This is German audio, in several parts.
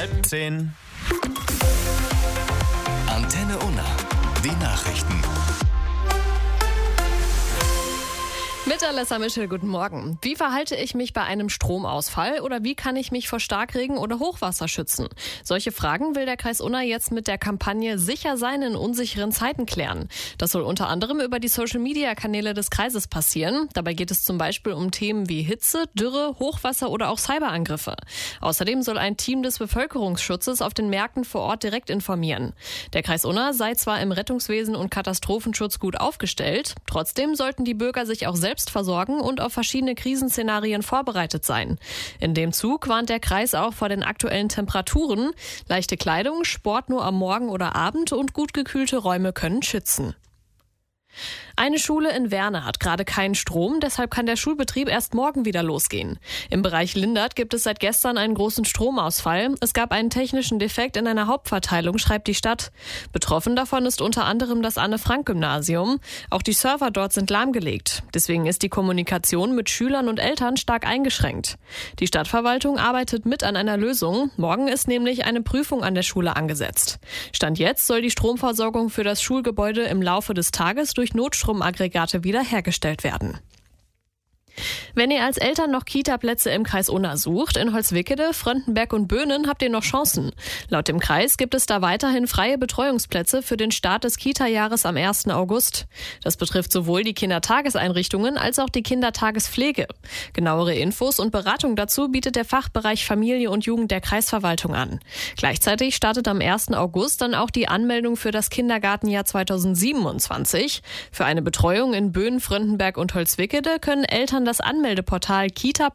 9:30. Antenne Unna. Die Nachrichten. Mit Alessa Michel, guten Morgen. Wie verhalte ich mich bei einem Stromausfall oder wie kann ich mich vor Starkregen oder Hochwasser schützen? Solche Fragen will der Kreis Unna jetzt mit der Kampagne Sicher sein in unsicheren Zeiten klären. Das soll unter anderem über die Social-Media-Kanäle des Kreises passieren. Dabei geht es zum Beispiel um Themen wie Hitze, Dürre, Hochwasser oder auch Cyberangriffe. Außerdem soll ein Team des Bevölkerungsschutzes auf den Märkten vor Ort direkt informieren. Der Kreis Unna sei zwar im Rettungswesen und Katastrophenschutz gut aufgestellt, trotzdem sollten die Bürger sich auch selbst versorgen und auf verschiedene Krisenszenarien vorbereitet sein. In dem Zug warnt der Kreis auch vor den aktuellen Temperaturen. Leichte Kleidung, Sport nur am Morgen oder Abend und gut gekühlte Räume können schützen. Eine Schule in Werne hat gerade keinen Strom, deshalb kann der Schulbetrieb erst morgen wieder losgehen. Im Bereich Lindert gibt es seit gestern einen großen Stromausfall. Es gab einen technischen Defekt in einer Hauptverteilung, schreibt die Stadt. Betroffen davon ist unter anderem das Anne-Frank-Gymnasium. Auch die Server dort sind lahmgelegt. Deswegen ist die Kommunikation mit Schülern und Eltern stark eingeschränkt. Die Stadtverwaltung arbeitet mit an einer Lösung. Morgen ist nämlich eine Prüfung an der Schule angesetzt. Stand jetzt soll die Stromversorgung für das Schulgebäude im Laufe des Tages durch Notstromaggregate wiederhergestellt werden. Wenn ihr als Eltern noch Kita-Plätze im Kreis Unna sucht, in Holzwickede, Fröndenberg und Böhnen habt ihr noch Chancen. Laut dem Kreis gibt es da weiterhin freie Betreuungsplätze für den Start des Kita-Jahres am 1. August. Das betrifft sowohl die Kindertageseinrichtungen als auch die Kindertagespflege. Genauere Infos und Beratung dazu bietet der Fachbereich Familie und Jugend der Kreisverwaltung an. Gleichzeitig startet am 1. August dann auch die Anmeldung für das Kindergartenjahr 2027. Für eine Betreuung in Böhnen, Fröndenberg und Holzwickede können Eltern das Anmeldeportal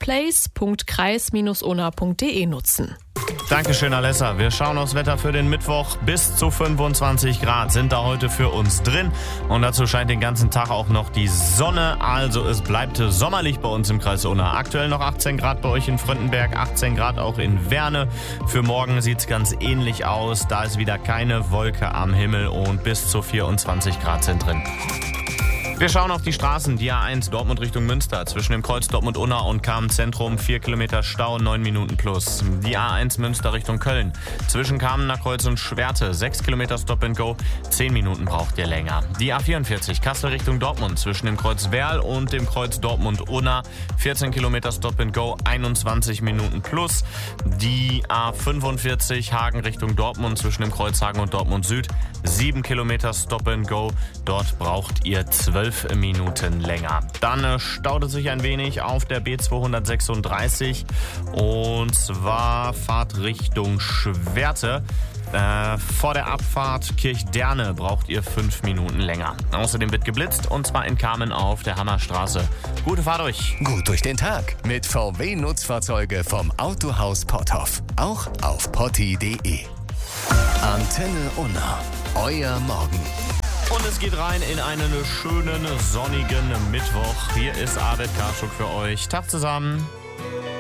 kitaplace.kreis-unna.de nutzen. Dankeschön, Alessa. Wir schauen aufs Wetter für den Mittwoch. Bis zu 25 Grad sind da heute für uns drin. Und dazu scheint den ganzen Tag auch noch die Sonne. Also es bleibt sommerlich bei uns im Kreis Unna. Aktuell noch 18 Grad bei euch in Fröndenberg, 18 Grad auch in Werne. Für morgen sieht es ganz ähnlich aus. Da ist wieder keine Wolke am Himmel und bis zu 24 Grad sind drin. Wir schauen auf die Straßen. Die A1 Dortmund Richtung Münster. Zwischen dem Kreuz Dortmund-Unna und Kamen-Zentrum 4 Kilometer Stau, 9 Minuten plus. Die A1 Münster Richtung Köln. Zwischen Kamener Kreuz und Schwerte 6 Kilometer Stop and Go. 10 Minuten braucht ihr länger. Die A44 Kassel Richtung Dortmund. Zwischen dem Kreuz Werl und dem Kreuz Dortmund-Unna 14 Kilometer Stop and Go, 21 Minuten plus. Die A45 Hagen Richtung Dortmund. Zwischen dem Kreuz Hagen und Dortmund Süd 7 Kilometer Stop and Go. Dort braucht ihr 12 Minuten länger. Dann staut es sich ein wenig auf der B236 und zwar Fahrt Richtung Schwerte. Vor der Abfahrt Kirchderne braucht ihr 5 Minuten länger. Außerdem wird geblitzt und zwar in Kamen auf der Hammerstraße. Gute Fahrt euch! Gut durch den Tag mit VW-Nutzfahrzeuge vom Autohaus Potthoff. Auch auf potti.de. Antenne Unna. Euer Morgen. Und es geht rein in einen schönen, sonnigen Mittwoch. Hier ist Abed Karschuk für euch. Tag zusammen.